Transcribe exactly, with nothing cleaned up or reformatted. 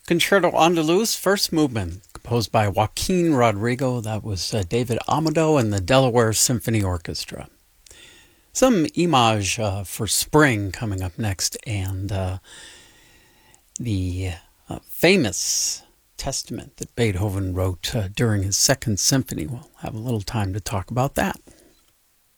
Concerto Andaluz, first movement, composed by Joaquin Rodrigo. That was uh, David Amado and the Delaware Symphony Orchestra. Some Image uh, for spring coming up next, and uh, the uh, famous Testament that Beethoven wrote uh, during his Second Symphony. We'll have a little time to talk about that.